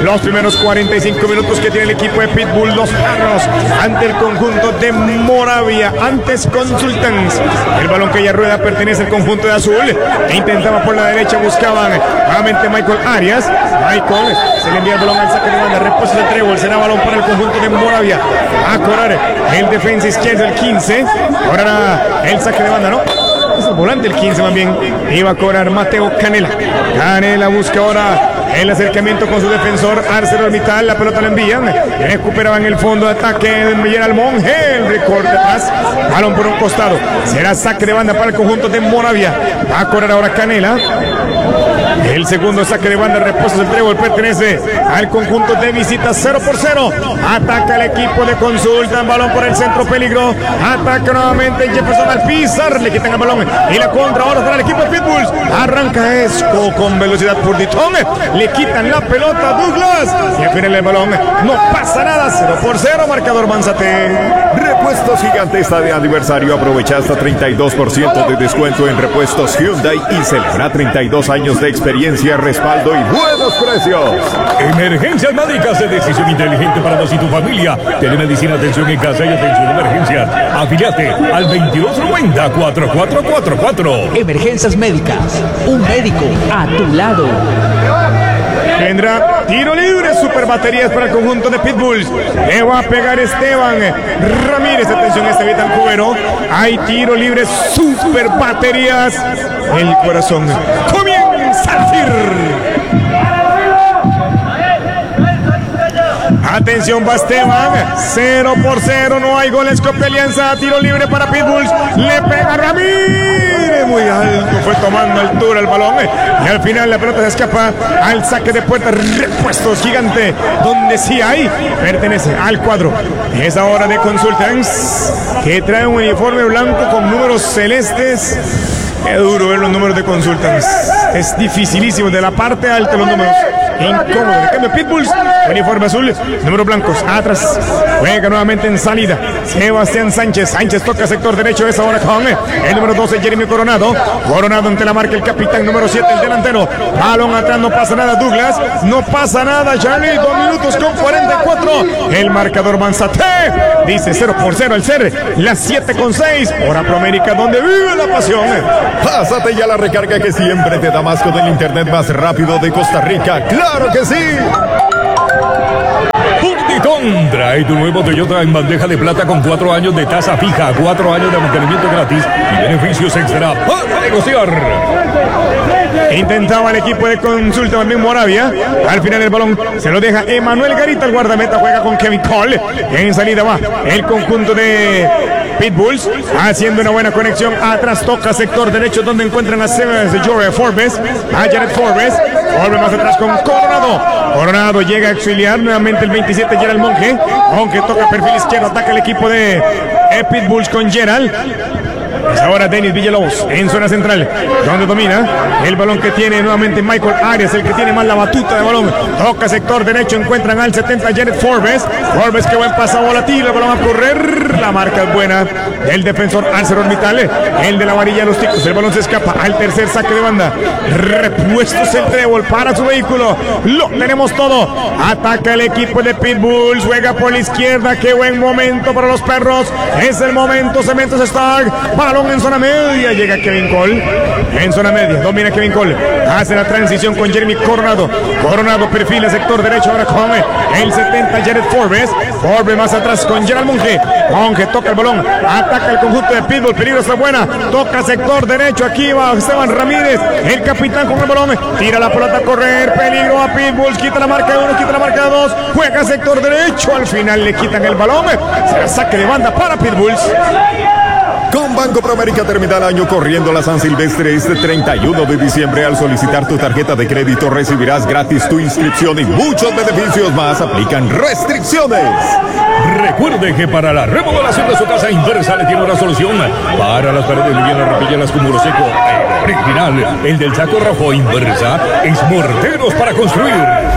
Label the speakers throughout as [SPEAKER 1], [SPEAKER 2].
[SPEAKER 1] los primeros 45 minutos que tiene el equipo de Pitbull, los perros, ante el conjunto de Moravia. Antes Consultants, el balón que ya rueda pertenece al conjunto de azul, e intentaba por la derecha, buscaban nuevamente Michael Arias. Michael se le envía el balón al saque de banda, repuesto el trébol, será balón para el conjunto de Moravia. A cobrar el defensa izquierdo, el 15. Ahora el saque de banda, ¿no? Es el volante, el 15 más bien. Iba a cobrar Mateo Canela. Canela busca ahora el acercamiento con su defensor ArcelorMittal. La pelota la envían. Recuperaban el fondo de ataque de Miguel Monge. El recorte atrás. Balón por un costado. Será saque de banda para el conjunto de Moravia. Va a correr ahora Canela. El segundo saque de banda, repuestos del trébol, pertenece al conjunto de visita. 0-0. Ataca el equipo de Consulta. Balón por el centro, peligro. Ataca nuevamente Jefferson Alpizar. Le quitan el balón y la contra ahora para el equipo de Pitbulls. Arranca Esco con velocidad por Ditón. Le quitan la pelota a Douglas. Y al final el balón. No pasa nada. 0-0. Marcador Manzate.
[SPEAKER 2] Repuestos Gigante está de aniversario. Aprovecha hasta 32% de descuento en repuestos Hyundai y celebra 32 años de experiencia, respaldo y buenos precios.
[SPEAKER 3] Emergencias médicas de decisión inteligente para vos y tu familia. Telemedicina, atención en casa y atención de emergencias. Afiliate al 2290-4444.
[SPEAKER 4] Emergencias médicas. Un médico a tu lado.
[SPEAKER 1] Tendrá tiro libre, super baterías para el conjunto de Pitbulls. Le va a pegar Esteban Ramírez. Atención, Esteban Cubero. Hay tiro libre, super baterías. El corazón comienza a latir. Atención, va Esteban. 0-0. No hay goles. Copia Alianza. Tiro libre para Pitbulls. Le pega Ramírez. Muy alto. Fue tomando altura el balón. Y al final la pelota se escapa al saque de puerta. Repuestos Gigante. Donde sí hay. Pertenece al cuadro. Es ahora de Consultants, que trae un uniforme blanco con números celestes. Qué duro ver los números de Consultants. Es dificilísimo. De la parte alta los números. Incómodo. En cambio, Pitbulls, uniforme azul, números blancos. Atrás. Juega nuevamente en salida. Sebastián Sánchez. Sánchez toca sector derecho. Es ahora con el número 12, Jeremy Coronado. Coronado ante la marca el capitán número 7, el delantero. Balón atrás. No pasa nada, Douglas. No pasa nada, Charlie. 2 minutos con 44. El marcador Manzate dice 0-0 al ser las 7:6. Hora Proamérica, donde vive la pasión.
[SPEAKER 2] Pásate ya la recarga que siempre te da más con el internet más rápido de Costa Rica. ¡Claro que sí!
[SPEAKER 3] Ditón trae tu nuevo Toyota en bandeja de plata con 4 años de tasa fija, 4 años de mantenimiento gratis y beneficios extra para negociar.
[SPEAKER 1] Intentaba el equipo de Consulta también Moravia. Al final el balón se lo deja Emanuel Garita. El guardameta juega con Kevin Cole. En salida va el conjunto de Pitbulls haciendo una buena conexión. Atrás toca sector derecho donde encuentran a Jorge Forbes. A Jared Forbes. Forbes más atrás con Coronado. Coronado llega a auxiliar nuevamente el 27 Gerald Monge. Aunque toca perfil izquierdo. Ataca el equipo de Pitbulls con Gerald. Es ahora Denis Villalobos en zona central, donde domina el balón que tiene nuevamente Michael Arias, el que tiene más la batuta de balón. Toca sector derecho, encuentran al 70 Jared Forbes. Forbes, que buen pasado volátil, el balón a correr. La marca es buena del defensor ArcelorMittal, el de la varilla de los ticos. El balón se escapa al tercer saque de banda. Repuestos el trébol para su vehículo. Lo tenemos todo. Ataca el equipo de Pitbulls, juega por la izquierda. Qué buen momento para los perros. Es el momento, Cementos Stark. Balón en zona media, llega Kevin Cole. En zona media, domina Kevin Cole. Hace la transición con Jeremy Coronado. Coronado perfila sector derecho, ahora con el 70 Jared Forbes. Forbes más atrás con Gerald Monge. Monge toca el balón, ataca el conjunto de Pitbull. Peligro está buena, toca sector derecho. Aquí va Esteban Ramírez, el capitán con el balón. Tira la pelota a correr, peligro a Pitbull. Quita la marca de 1, quita la marca de 2. Juega sector derecho, al final le quitan el balón. Será saque de banda para Pitbulls.
[SPEAKER 2] Con Banco Proamérica termina el año corriendo la San Silvestre este 31 de diciembre. Al solicitar tu tarjeta de crédito recibirás gratis tu inscripción y muchos beneficios más. Aplican restricciones.
[SPEAKER 3] Recuerde que para la remodelación de su casa Inversa le tiene una solución. Para las paredes livianas, repellenas con muro seco. El original, el del saco rojo. Inversa es morteros para construir.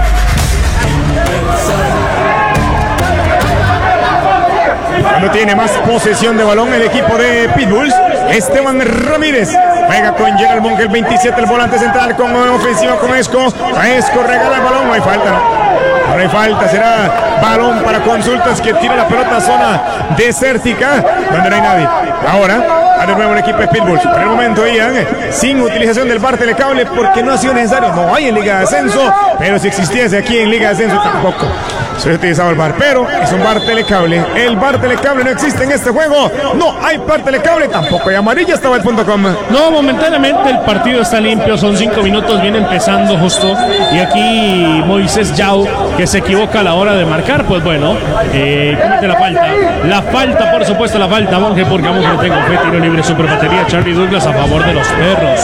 [SPEAKER 1] Cuando tiene más posesión de balón el equipo de Pitbulls, Esteban Ramírez juega con Gerald Monge, el 27, el volante central con ofensiva con Esco. Esco regala el balón, no hay falta, ¿no? No hay falta, será balón para Consultas que tira la pelota a zona desértica donde no hay nadie. Ahora, de nuevo el equipo de Pitbulls. Por el momento, Ian, sin utilización del bar telecable porque no ha sido necesario. No hay en Liga de Ascenso, pero si existiese aquí en Liga de Ascenso tampoco se ha utilizado el bar, pero es un bar telecable. El bar telecable no existe en este juego. No hay bar telecable, tampoco hay amarilla. Estaba el .com.
[SPEAKER 5] No, momentáneamente el partido está limpio. Son 5 minutos, viene empezando justo. Y aquí Moisés Yao, que se equivoca a la hora de marcar. Pues bueno, comete la falta. La falta, por supuesto, la falta, Monje, porque a Monje tengo fe. Tiro libre, super batería. Charlie Douglas a favor de los perros.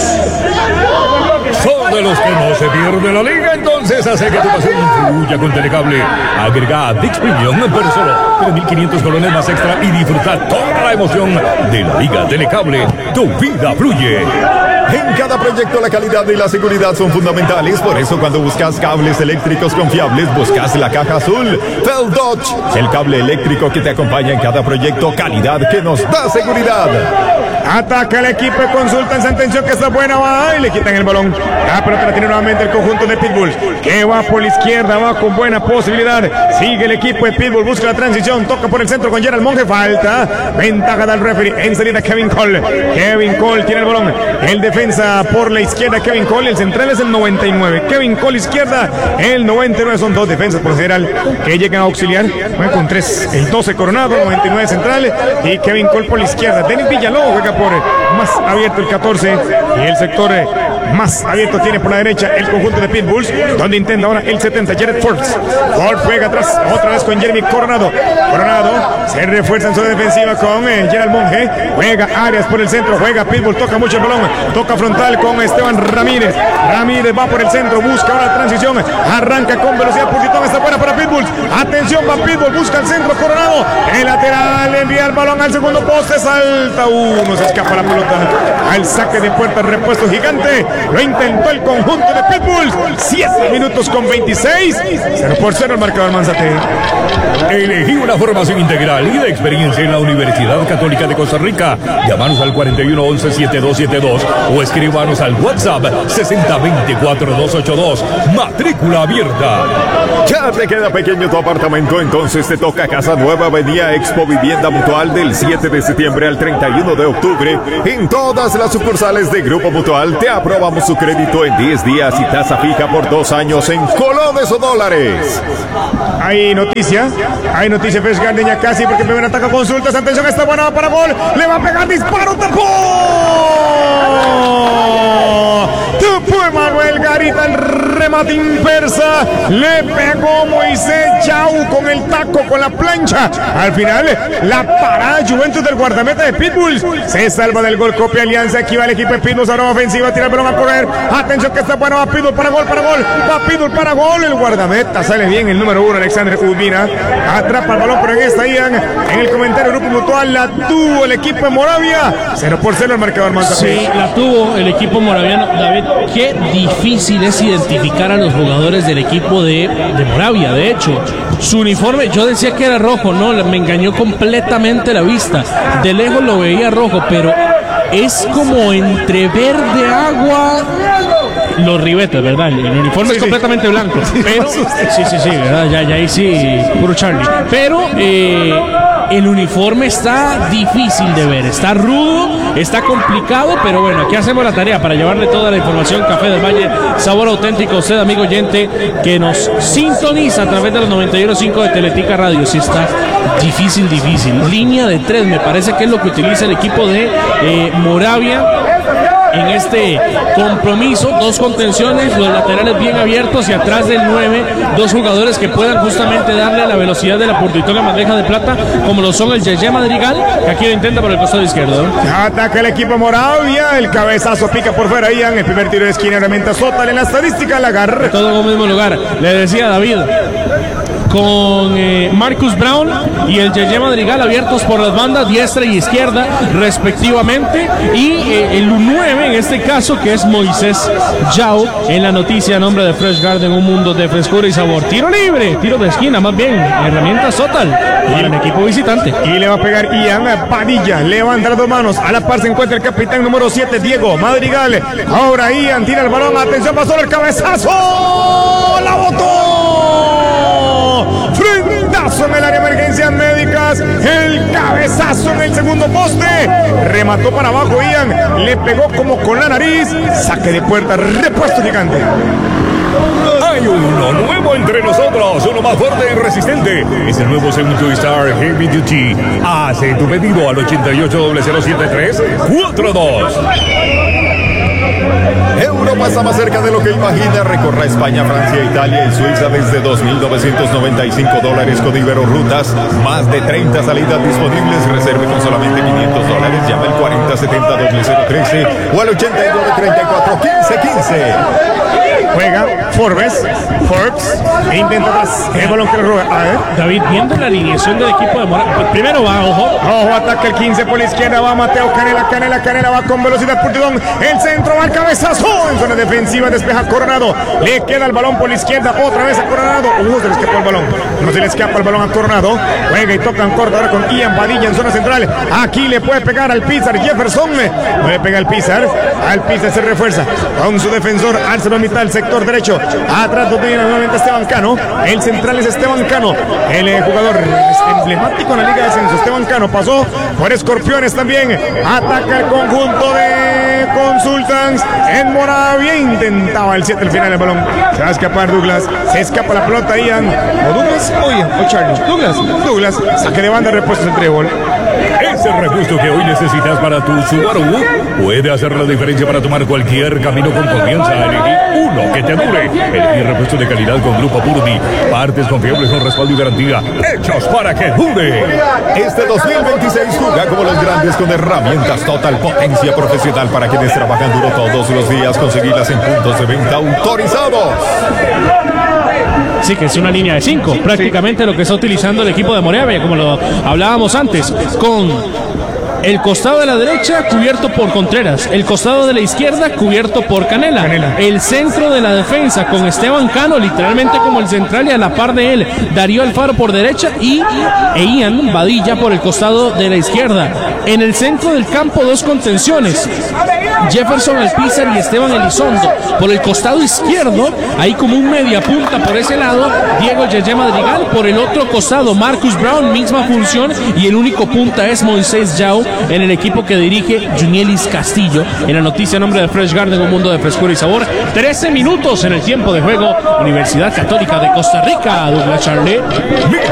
[SPEAKER 3] Son de los que no se pierde la liga, entonces hace que tu pasión fluya con Telecable. Agrega Dix Premium por solo 3.500 colones más extra y disfruta toda la emoción de la Liga Telecable. Tu vida fluye.
[SPEAKER 2] En cada proyecto la calidad y la seguridad son fundamentales, por eso cuando buscas cables eléctricos confiables, buscas la caja azul. Fel Dodge, el cable eléctrico que te acompaña en cada proyecto, calidad que nos da seguridad.
[SPEAKER 1] Ataca el equipo de Consultas, atención que está buena, va y le quitan el balón. La pelota la tiene nuevamente el conjunto de Pitbulls, que va por la izquierda, va con buena posibilidad. Sigue el equipo de Pitbull, busca la transición, toca por el centro con Gerald Monge, falta. Ventaja del referee, en salida Kevin Cole. Kevin Cole tiene el balón, el defensa por la izquierda Kevin Cole, el central es el 99. Kevin Cole izquierda, el 99, son dos defensas por general que llegan a auxiliar. Juega con 3, el 12 Coronado, 99 central y Kevin Cole por la izquierda. Denis Villalobos juega por más abierto el 14 y el sector más abierto tiene por la derecha el conjunto de Pitbulls, donde intenta ahora el 70 Jared Forbes. Forbes juega atrás otra vez con Jeremy Coronado. Coronado se refuerza en su defensiva con Gerald Monge, juega Arias por el centro, juega Pitbull, toca mucho el balón, toca frontal con Esteban Ramírez. Ramírez va por el centro, busca ahora la transición, arranca con velocidad, Purtitón está buena para Pitbulls. Atención, va Pitbull, busca el centro, Coronado, el lateral envía el balón al segundo poste, salta uno, se escapa la pelota al saque de puerta, repuesto gigante. Lo intentó el conjunto de Pitbulls. 7 minutos con 26. 0-0 el marcador Manzate.
[SPEAKER 3] Elegí una formación integral y de experiencia en la Universidad Católica de Costa Rica. Llámanos al 4111-7272 o escríbanos al WhatsApp 6024-282. Matrícula abierta.
[SPEAKER 2] Ya te queda pequeño tu apartamento, entonces te toca Casa Nueva Avenida Expo Vivienda Mutual del 7 de septiembre al 31 de octubre. En todas las sucursales de Grupo Mutual te aprobamos su crédito en 10 días y tasa fija por 2 años en colones o dólares.
[SPEAKER 1] Hay noticia Fresh Garden ya casi porque primero ataca Consultas, atención, está buena para gol, le va a pegar disparo, tapó Manuel Garita, el remate inversa, le pegó Moisés Yao con el taco, con la plancha. Al final, la parada Juventus del guardameta de Pitbulls se salva del gol, copia Alianza. Aquí va el equipo de Pitbulls, ahora ofensiva, tira el balón a correr. Atención que está bueno, va Pitbull para gol, va Pitbull para gol. El guardameta sale bien, el número 1, Alexander Udmina. Atrapa el balón, pero en esta Ian, en el comentario Grupo Mutual, la tuvo el equipo de Moravia. 0-0 el marcador Manzapé.
[SPEAKER 5] Sí, la tuvo el equipo moraviano. David, qué difícil es identificar a los jugadores del equipo de Moravia. De hecho, su uniforme, yo decía que era rojo, no, me engañó completamente la vista. De lejos lo veía rojo, pero es como entre verde, agua. Los ribetes, ¿verdad? El uniforme es completamente blanco. Pero, sí, ¿verdad? Ya ahí sí, puro Charlie. Pero el uniforme está difícil de ver, está rudo, está complicado, pero bueno, aquí hacemos la tarea para llevarle toda la información. Café del Valle, sabor auténtico. Usted, amigo oyente, que nos sintoniza a través de los 91.5 de Teletica Radio. Sí está difícil. Línea de 3, me parece que es lo que utiliza el equipo de Moravia en este compromiso. 2 contenciones, los laterales bien abiertos y atrás del 9, 2 jugadores que puedan justamente darle la velocidad de la Purtitón en bandeja de plata, como lo son el Yeye Madrigal, que aquí lo intenta por el costado izquierdo.
[SPEAKER 1] Ataca el equipo Moravia, el cabezazo pica por fuera, Ian, el primer tiro de esquina, herramienta Sotal en la estadística, la agarra.
[SPEAKER 5] Todo en un mismo lugar, le decía David, con Marcus Brown y el Yeye Madrigal abiertos por las bandas diestra y izquierda respectivamente, y el 9 en este caso, que es Moisés Yao, en la noticia a nombre de Fresh Garden, un mundo de frescura y sabor. Tiro libre, tiro de esquina más bien, herramienta Sotal para el equipo visitante.
[SPEAKER 1] Y le va a pegar Ian Padilla, levanta las 2 manos, a la par se encuentra el capitán número 7, Diego Madrigal. Ahora Ian tira el balón, atención, pasó el cabezazo, la botó. cabezazo en el segundo poste. Remató para abajo Ian. Le pegó como con la nariz. Saque de puerta, repuesto gigante.
[SPEAKER 3] Hay uno nuevo entre nosotros, uno más fuerte y resistente. Es el nuevo Segundo Star Heavy Duty. Hace tu pedido al 88007342.
[SPEAKER 2] Europa está más cerca de lo que imagina. Recorra España, Francia, Italia y Suiza desde $2,995 con Iberorutas. Más de 30 salidas disponibles. Reserve con solamente $500. Llama al 4070-0013 o al 8934-1515.
[SPEAKER 1] Juega Forbes e intenta atrás el balón que le roba. A ver.
[SPEAKER 5] David, viendo la alineación del equipo de Moravia, primero va, ojo,
[SPEAKER 1] ataca el 15 por la izquierda, va Mateo Canela va con velocidad por Tidón, el centro va al cabezazo, en zona defensiva despeja Coronado, le queda el balón por la izquierda, otra vez a Coronado, se le escapó el balón, no se le escapa el balón a Coronado, juega y tocan corto ahora con Ian Padilla en zona central, aquí le puede pegar al Pizar, Jefferson, no le pega al Pizar se refuerza con su defensor, alza la mitad, el sector derecho, atrás lo tiene nuevamente Esteban Cano, el central es Esteban Cano, el jugador emblemático en la Liga de Descenso. Esteban Cano pasó por Escorpiones también, ataca el conjunto de Consultants en Moravia, intentaba el 7 al final el balón, se va a escapar Douglas, se escapa la pelota Ian, o Douglas o Ian, o Charlie, Douglas, saque de banda, repuestos en trébol.
[SPEAKER 3] Ese repuesto que hoy necesitas para tu Subaru puede hacer la diferencia para tomar cualquier camino con confianza. Elegí uno que te dure. Elegí repuesto de calidad con Grupo Purdy. Partes confiables con respaldo y garantía. Hechos para que dure.
[SPEAKER 2] Este 2026 juega como los grandes con herramientas Total Potencia Profesional para quienes trabajan duro todos los días. Conseguirlas en puntos de venta autorizados.
[SPEAKER 5] Sí, que es una línea de 5, prácticamente lo que está utilizando el equipo de Moravia, como lo hablábamos antes, con el costado de la derecha cubierto por Contreras, el costado de la izquierda cubierto por Canela. El centro de la defensa con Esteban Cano literalmente como el central y a la par de él Darío Alfaro por derecha e Ian Badilla por el costado de la izquierda. En el centro del campo dos contenciones, Jefferson Alpizar y Esteban Elizondo. Por el costado izquierdo, ahí como un media punta por ese lado, Diego Yeye Madrigal. Por el otro costado, Marcus Brown, misma función. Y el único punta es Moisés Yao en el equipo que dirige Junielis Castillo. En la noticia, nombre de Fresh Garden, un mundo de frescura y sabor. 13 minutos en el tiempo de juego. Universidad Católica de Costa Rica, Douglas Charlie.